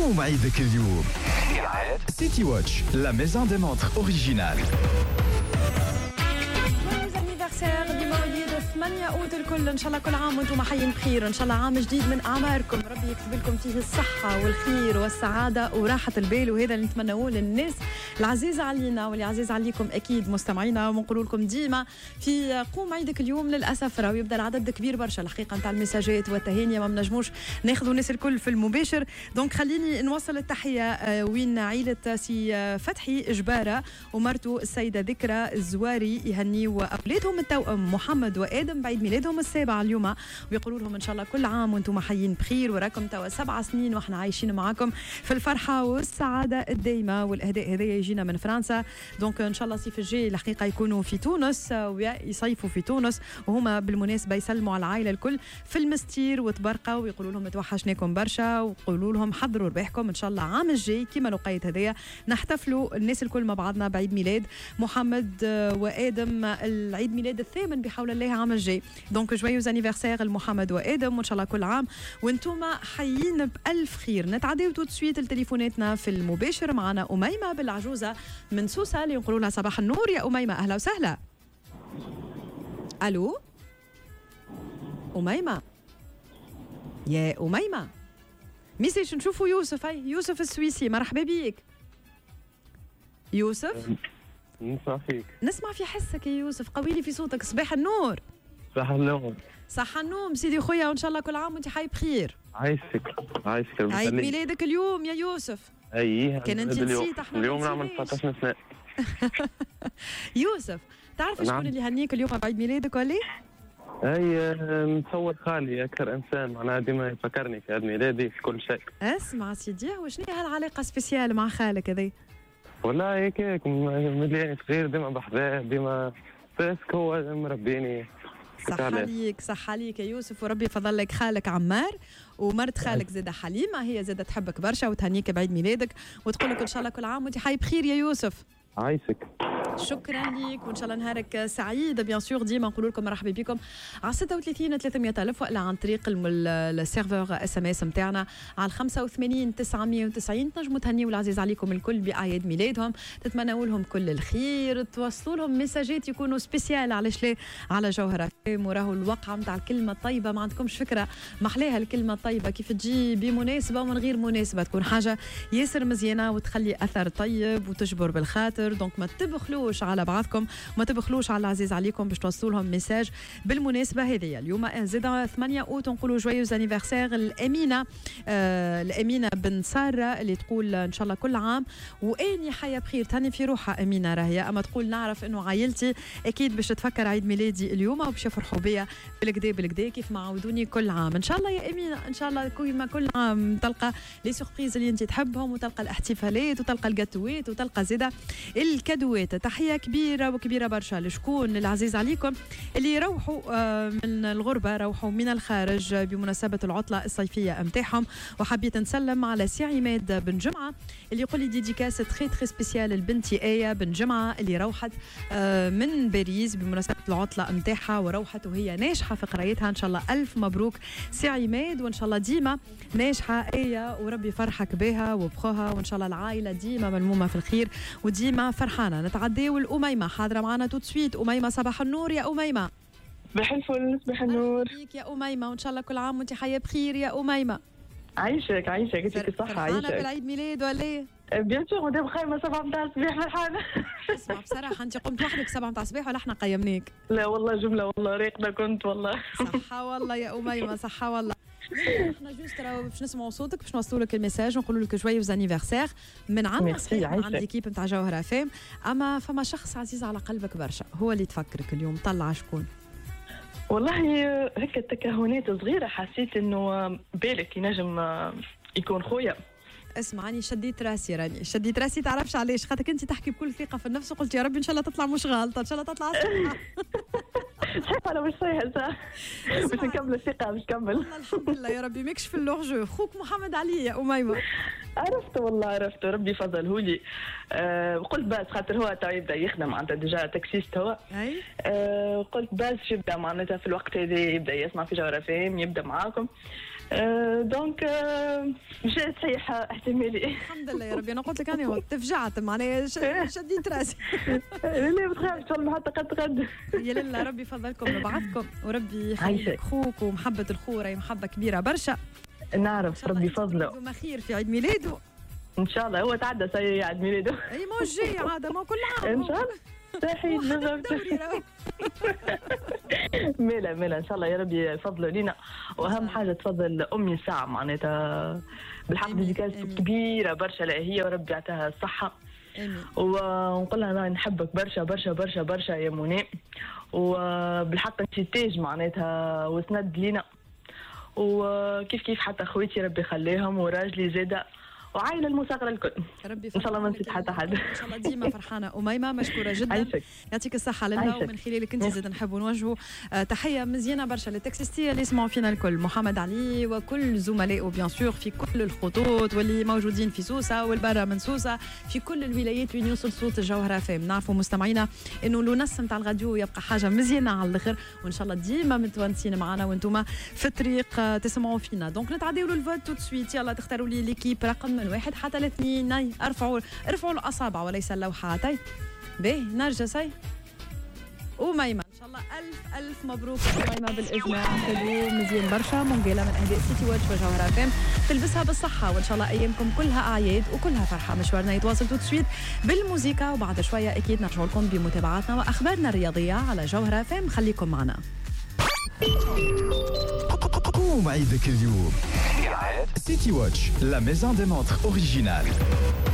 قوم عيدك اليوم. سيتي واتش لا ميزون دي مونتر اوريجينال. بمواليد 8 أوت الكل، إن شاء الله كل عام وأنتم حيين بخير، إن شاء الله عام جديد من أعماركم، ربي يكتب لكم فيه الصحة والخير والسعادة وراحة البال، وهذا اللي نتمنوه للناس العزيزة علينا واللي عزيز عليكم أكيد مستمعينا. ونقول لكم ديما في قوم عيدك اليوم للأسف راه يبدأ العدد كبير برشا الحقيقة نتاع المساجات والتهاني، ما بنجموش ناخذوا الناس الكل في المباشر، دونك خليني نوصل التحية وين عيلة سي فتحي جبارة ومرته السيدة ذكرى الزواري يهنيوا أولادهم التوأم محمد وآدم بعيد ميلادهم السابع اليوم، ويقولوا لهم إن شاء الله كل عام وأنتم حيين بخير، وراكم توا 7 سنين وإحنا عايشين معاكم في الفرحة والسعادة الدايمة. والإهداء هذايا يجينا من فرنسا، دونك إن شاء الله الصيف الجاي الحقيقة يكونوا في تونس ويصيفوا في تونس، وهما بالمناسبة يسلموا على العائلة الكل في المستير وتبرقوا، ويقولوا لهم توحشناكم برشا، ويقولوا لهم حضروا رباحكم إن شاء الله عام الجاي كما لقيت هذايا نحتفلوا الناس الكل مع بعضنا بعيد ميلاد محمد وآدم، العيد ميلاد الثامن بحول الله عام الجاي، دونك جويوز انيفرسير لمحمد وآدم، وإن شاء الله كل عام وانتم حيين بألف خير. نتعداو تو سويت لتليفوناتنا في المباشر، معنا أميمة بالعجوزة من سوسة اللي نقولوا لها صباح النور يا أميمة، أهلا وسهلا. ألو أميمة، يا أميمة ميساج نشوفوا يوسف، هاي يوسف السويسي، مرحبا بيك يوسف. نسمع فيك، نسمع في حسك يا يوسف، قويلي في صوتك. صباح النور. صباح النور. صح النوم سيدي خويا، وان شاء الله كل عام وانت حي بخير. عايشك عيد ميلادك اليوم يا يوسف. اي كان انت نسيت، احنا اليوم نعمل 19 سنة. يوسف تعرف شكون اللي هنيك اليوم بعيد ميلادك ولا؟ اي متصور خالي اكثر انسان معناها ديما يفكرني في عيد ميلادي في كل شيء. اسمع سيدي، وشنو هي هالعلاقة سبيسيال مع خالك هذي؟ والله هيك مليان صغير ديما بحذاه، ديما باسك هو مربيني. صح عليك يا يوسف، وربي يفضل لك خالك عمار ومرت خالك زادة حليمة، هي زادة تحبك برشا وتهنيك بعيد ميلادك وتقول لك ان شاء الله كل عام وانت حي بخير يا يوسف. عايشك. شكرا ليك وان شاء الله نهارك سعيد. بيان سور ديما نقول لكم مرحبا بكم على 36 300 ألف والا عن طريق السيرفر اس ام اس نتاعنا على 85 990. تنجموا تهنيوا العزيز عليكم الكل باعياد ميلادهم، تتمنوا لهم كل الخير، توصلوا لهم ميساجات يكونوا سبيسيال علاش لا على جوهرة فام، وراهو الوقعه نتاع الكلمه الطيبه ما عندكمش فكره محلاها الكلمه الطيبه كيف تجي بمناسبه ومن غير مناسبه، تكون حاجه ياسر مزيانه وتخلي اثر طيب وتجبر بالخاطر، دونك ما تبخلوا على بعضكم وما تبخلوش على العزيز عليكم باش توصلوا لهم ميساج بالمناسبه هذه. اليوم زاد 8 اوت نقولوا جويوز انيفرسير الامينه الامينه بن ساره اللي تقول ان شاء الله كل عام واني حياه بخير، تهني في روحها امينه راهي، اما تقول نعرف انه عائلتي اكيد باش تفكر عيد ميلادي اليوم وباش يفرحوا بيا بالكدا كيف ما عودوني كل عام. ان شاء الله يا امينه ان شاء الله كل عام تلقى لي سوربريز اللي انت تحبهم، وتلقى الاحتفالات وتلقى الجاتوات وتلقى زاده الكادوات. تحيه كبيره برشا لشكون العزيز عليكم اللي يروحوا من الغربه، روحوا من الخارج بمناسبه العطله الصيفيه نتاعهم، وحبيت نسلم على سي عماد بن جمعه اللي يقول لي ديديكاس تري سبيسيال لبنتي ايه بن جمعه اللي روحت من باريس بمناسبه العطله نتاعها، وروحت وهي ناجحه في قرايتها، ان شاء الله الف مبروك سي عماد، وان شاء الله ديما ناجحه ايه وربي يفرحك بها وبخوها، وان شاء الله العائله ديما ملمومه في الخير وديما فرحانه. نتعداو الأميمة حاضرة معنا تو سويت. أميمة صباح النور يا أميمة. صباح الفل. صباح النور بيك يا أميمة، وإن شاء الله كل عام وأنت حية بخير يا أميمة. عايشك يعطيك الصحة. عايشك فرحانة بالعيد ميلاد ولا إيه؟ بيان سور مدام خايمة 7 متاع الصباح فرحانة. اسمع بصراحة أنت قمت وحدك 7 متاع الصباح ولا إحنا قيمناك؟ لا والله جملة، والله راقدة كنت والله. صحة والله يا أميمة، صحة والله. احنا جوست ترى باش نسمعوا صوتك باش نوصلوا لك الميساج ونقولوا لك جويوز انيفرسير من عندنا صحيح من عند ليكيب نتاع جوهرة فام، اما فما شخص عزيز على قلبك برشا هو اللي تفكرك اليوم، طلع شكون؟ والله هيك التكهنات صغيرة حسيت انه بالك ينجم يكون خويا. اسمعني شديت راسي تعرفش علاش، خاطرك انت تحكي بكل ثقه في النفس وقلت يا ربي ان شاء الله تطلع مش غلطه، ان شاء الله تطلع صحيحه. صحيح انا مش صحيحه صح. باش نكمل الثقه باش نكمل. والله الحمد لله يا ربي ماكش في اللورجو. خوك محمد علي يا أميمة. عرفته ربي فضله لي. قلت بس خاطر هو تو يبدا يخدم معناتها ديجا تاكسيست هو. اي قلت بس يبدا معناتها في الوقت هذا يبدا يسمع في جوهرة فام يبدا معاكم. دونك مشيت صحيح احتمالي. الحمد لله يا ربي. انا قلت لك انا تفجعت معناها شديت راسي. لا ما تخافش والله حتى قد يا لله ربي يفضلكم ويبعثكم وربي يخليك خوك. ومحبه الخو راهي محبه كبيره برشا. نعرف ربي فضله. ما خير في عيد ميلاده ان شاء الله. هو تعدى سي عيد ميلاده. اي ما هو جاي عاده ما كل عام ان شاء الله. صحيح ميلا ان شاء الله يا ربي يفضلوا لينا. واهم حاجه تفضل امي ساعه معناتها بالحق ديكاس كبيره برشا لا هي وربي يعطيها الصحه. ونقول لها انا نحبك برشا برشا برشا برشا يا منى. وبالحق انت تاج معناتها وسند لينا. وكيف حتى خويتي ربي يخليهم وراجلي زاده وعائله المصغره الكل. ربي ان شاء الله ما نسيت حتى حد. ان شاء الله ديما فرحانه. أميمة مشكوره جدا. يعطيك الصحه لله. ومن خلالك انت زاد نحب نوجهوا تحيه مزيانه برشا للتكسيستيه اللي يسمعوا فينا الكل. محمد علي وكل زملائه بيان سور في كل الخطوط واللي موجودين في سوسه والبرا من سوسه في كل الولايات وين يوصل صوت الجوهره فام. نعرفوا مستمعينا انه لو نص نتاع الراديو يبقى حاجه مزيانه على الاخر. وان شاء الله ديما متونسين معنا وانتم في الطريق تسمعوا فينا. دونك نتعداو للفوت تو سويت. يلا تختاروا لي ليكيب رقم من 1 حتى ل 2. ارفعوا الاصابع وليس اللوحات. باهي نرجسي وميمة ان شاء الله الف مبروك ميمة بالاجماع. حلو مزيان برشا. منقله من اهداء سيتي واتش وجوهره فام. تلبسها بالصحه وان شاء الله ايامكم كلها اعياد وكلها فرحه. مشوارنا يتواصل تو سويت بالموسيقى وبعد شويه اكيد نرجع لكم بمتابعاتنا واخبارنا الرياضيه على جوهره فام. خليكم معنا. قوم عيدك اليوم. سيتي واتش لا ميزون دي مونتر اوريجينال.